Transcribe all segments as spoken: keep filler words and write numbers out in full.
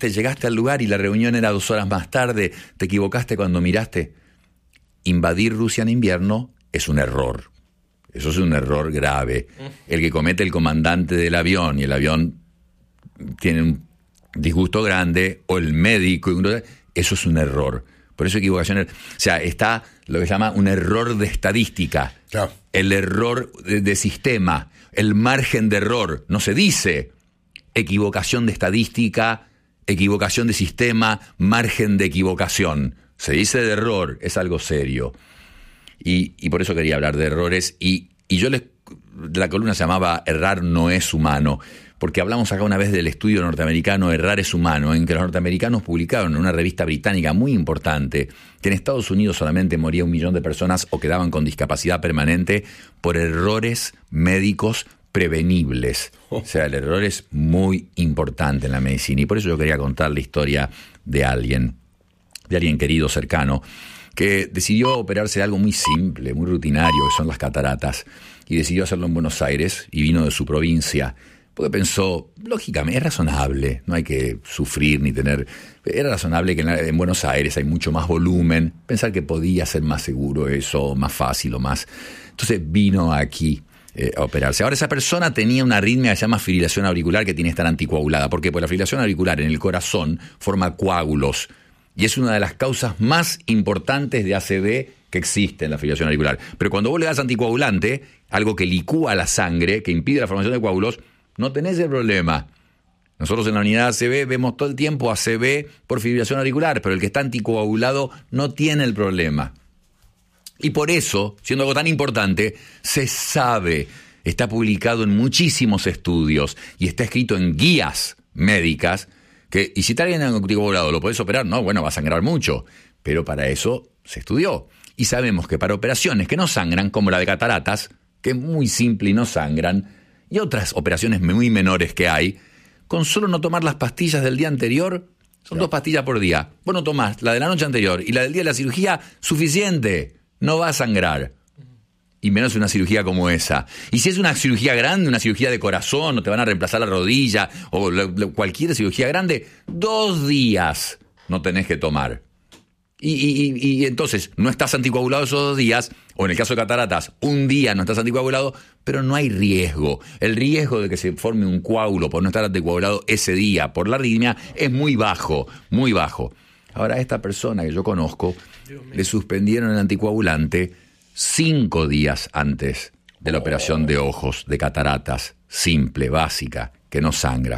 equivocaste, llegaste al lugar y la reunión era dos horas más tarde, te equivocaste cuando miraste. Invadir Rusia en invierno es un error. Eso es un error grave. El que comete el comandante del avión y el avión tiene un disgusto grande, o el médico, eso es un error. Por eso equivocación, o sea, está lo que se llama un error de estadística. Claro. El error de, de sistema, el margen de error. No se dice equivocación de estadística, equivocación de sistema, margen de equivocación. Se dice de error, es algo serio. Y, y por eso quería hablar de errores. Y, y yo les, la columna se llamaba Errar no es humano, porque hablamos acá una vez del estudio norteamericano Errar es humano, en que los norteamericanos publicaron en una revista británica muy importante que en Estados Unidos solamente moría un millón de personas o quedaban con discapacidad permanente por errores médicos prevenibles. O sea, el error es muy importante en la medicina, y por eso yo quería contar la historia de alguien, de alguien querido, cercano, que decidió operarse de algo muy simple, muy rutinario, que son las cataratas, y decidió hacerlo en Buenos Aires, y vino de su provincia, porque pensó, lógicamente, es razonable, no hay que sufrir ni tener... Era razonable que en, en Buenos Aires hay mucho más volumen, pensar que podía ser más seguro eso, más fácil o más... Entonces vino aquí eh, a operarse. Ahora, esa persona tenía una arritmia que se llama fibrilación auricular, que tiene que estar anticoagulada. ¿Por qué? Porque la fibrilación auricular en el corazón forma coágulos, y es una de las causas más importantes de A C V que existe en la fibrilación auricular. Pero cuando vos le das anticoagulante, algo que licúa la sangre, que impide la formación de coágulos, no tenés el problema. Nosotros en la unidad A C V vemos todo el tiempo A C V por fibrilación auricular, pero el que está anticoagulado no tiene el problema. Y por eso, siendo algo tan importante, se sabe, está publicado en muchísimos estudios y está escrito en guías médicas, que, y si está alguien anticoagulado, ¿lo podés operar? No, bueno, va a sangrar mucho, pero para eso se estudió. Y sabemos que para operaciones que no sangran, como la de cataratas, que es muy simple y no sangran, y otras operaciones muy menores que hay, con solo no tomar las pastillas del día anterior, son claro. dos pastillas por día. Vos no tomás la de la noche anterior y la del día de la cirugía, suficiente, no va a sangrar. Y menos una cirugía como esa. Y si es una cirugía grande, una cirugía de corazón, o te van a reemplazar la rodilla, o la, la, cualquier cirugía grande, dos días no tenés que tomar. Y, y, y entonces no estás anticoagulado esos dos días, o en el caso de cataratas, un día no estás anticoagulado, pero no hay riesgo. El riesgo de que se forme un coágulo por no estar anticoagulado ese día por la arritmia es muy bajo, muy bajo. Ahora, a esta persona que yo conozco, le suspendieron el anticoagulante cinco días antes de la operación de ojos, de cataratas, simple, básica, que no sangra.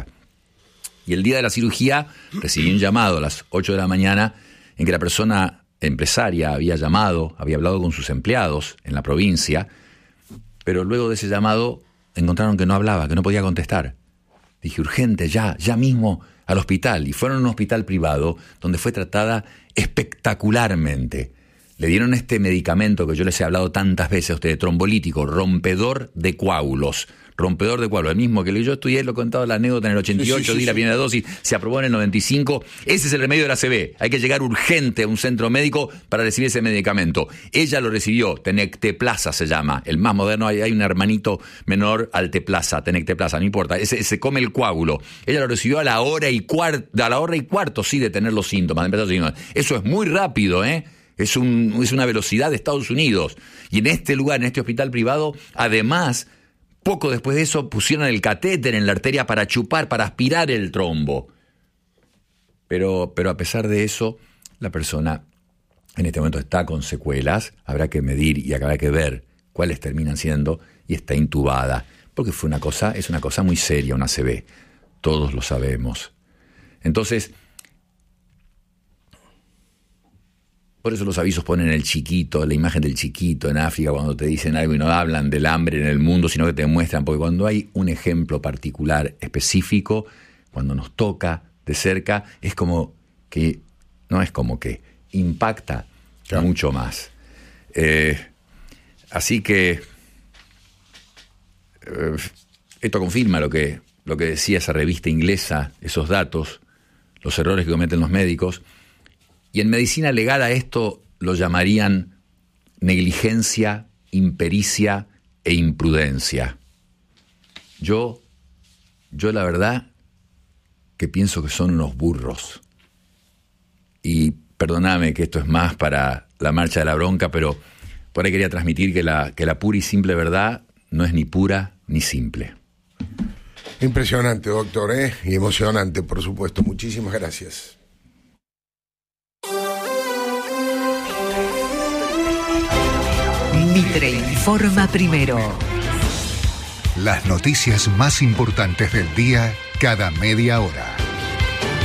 Y el día de la cirugía recibí un llamado a las ocho de la mañana en que la persona empresaria había llamado, había hablado con sus empleados en la provincia, pero luego de ese llamado encontraron que no hablaba, que no podía contestar. Dije, urgente, ya, ya mismo al hospital. Y fueron a un hospital privado donde fue tratada espectacularmente. Le dieron este medicamento que yo les he hablado tantas veces a ustedes, trombolítico, rompedor de coágulos. Rompedor de coágulos, el mismo que yo estudié, lo he contado la anécdota en el ochenta y ocho, sí, sí, sí, di la primera dosis, se aprobó en el noventa y cinco. Ese es el remedio de la A C V. Hay que llegar urgente a un centro médico para recibir ese medicamento. Ella lo recibió, Tenecteplasa se llama, el más moderno, hay, hay un hermanito menor, Alteplasa, Tenecteplasa, no importa, ese se come el coágulo. Ella lo recibió a la hora y cuarto, a la hora y cuarto, sí, de tener los síntomas, de empezar los síntomas. Eso es muy rápido, ¿eh? Es, un, es una velocidad de Estados Unidos. Y en este lugar, en este hospital privado, además, poco después de eso, pusieron el catéter en la arteria para chupar, para aspirar el trombo. Pero, pero a pesar de eso, la persona en este momento está con secuelas. Habrá que medir y habrá que ver cuáles terminan siendo, y está intubada. Porque fue una cosa, es una cosa muy seria, una A C V. Todos lo sabemos. Entonces, por eso los avisos ponen el chiquito, la imagen del chiquito en África cuando te dicen algo y no hablan del hambre en el mundo, sino que te muestran, porque cuando hay un ejemplo particular, específico, cuando nos toca de cerca, es como que, no es como que, impacta claro. mucho más. Eh, así que eh, esto confirma lo que, lo que decía esa revista inglesa, esos datos, los errores que cometen los médicos. Y en medicina legal a esto lo llamarían negligencia, impericia e imprudencia. Yo, yo la verdad, que pienso que son unos burros. Y perdóname que esto es más para la marcha de la bronca, pero por ahí quería transmitir que la, que la pura y simple verdad no es ni pura ni simple. Impresionante, doctor, ¿eh? Y emocionante, por supuesto. Muchísimas gracias. Mitre informa primero. Las noticias más importantes del día cada media hora.